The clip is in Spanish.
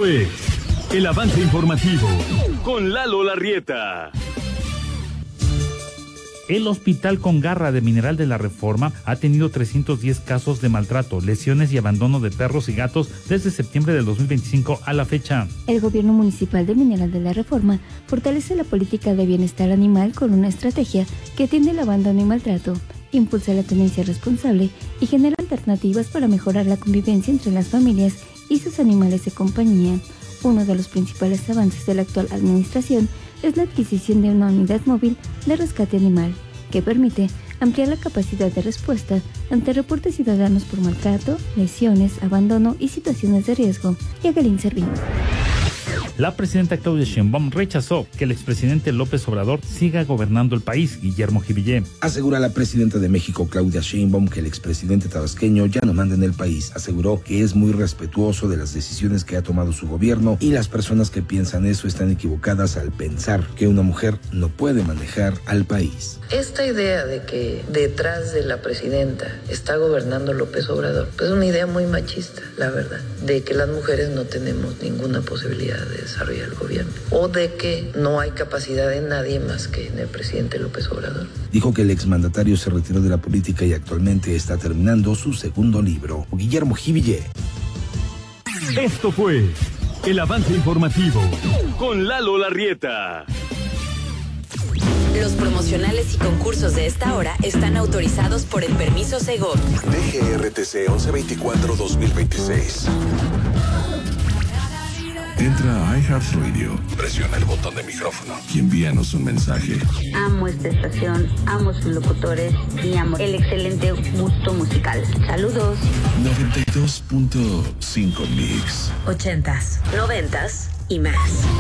Pues, el avance informativo con Lalo Larrieta. El Hospital Con Garra de Mineral de la Reforma ha tenido 310 casos de maltrato, lesiones y abandono de perros y gatos desde septiembre del 2025 a la fecha. El gobierno municipal de Mineral de la Reforma fortalece la política de bienestar animal con una estrategia que atiende el abandono y maltrato, impulsa la tenencia responsable y genera alternativas para mejorar la convivencia entre las familias y sus animales de compañía. Uno de los principales avances de la actual administración es la adquisición de una unidad móvil de rescate animal, que permite ampliar la capacidad de respuesta ante reportes ciudadanos por maltrato, lesiones, abandono y situaciones de riesgo. Yagelin Servín. La presidenta Claudia Sheinbaum rechazó que el expresidente López Obrador siga gobernando el país. Guillermo Jivillé. Asegura la presidenta de México, Claudia Sheinbaum, que el expresidente tabasqueño ya no manda en el país. Aseguró que es muy respetuoso de las decisiones que ha tomado su gobierno y las personas que piensan eso están equivocadas al pensar que una mujer no puede manejar al país. Esta idea de que detrás de la presidenta está gobernando López Obrador, pues es una idea muy machista, la verdad, de que las mujeres no tenemos ninguna posibilidad de desarrollar el gobierno, o de que no hay capacidad de nadie más que en el presidente López Obrador. Dijo que el exmandatario se retiró de la política y actualmente está terminando su segundo libro. Guillermo Jivillé. Esto fue el avance informativo con Lalo Larrieta. Los promocionales y concursos de esta hora están autorizados por el permiso Segov. DGRTC 1124-2026. Entra a iHeartRadio, presiona el botón de micrófono y envíanos un mensaje. Amo esta estación, amo sus locutores y amo el excelente gusto musical. Saludos. 92.5 Mix. 80s, 90s y más.